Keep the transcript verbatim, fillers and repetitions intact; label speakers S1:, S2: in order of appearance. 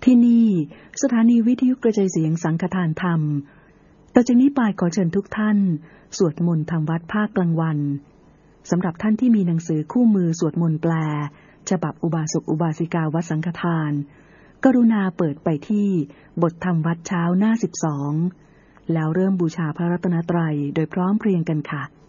S1: ที่นี่สถานีวิทยุกระจายเสียงสังฆทานธรรมต่อจากนี้ไปขอเชิญทุกท่านสวดมนต์ทำวัดภาคกลางวันสำหรับท่านที่มีหนังสือคู่มือสวดมนต์แปลฉบับอุบาสกอุบาสิกาวัดสังฆทานกรุณาเปิดไปที่บทธรรมวัดเช้าหน้าสิบสองแล้วเริ่มบูชาพระรัตนตรัยโดยพร้อมเพรียงกันค่ะ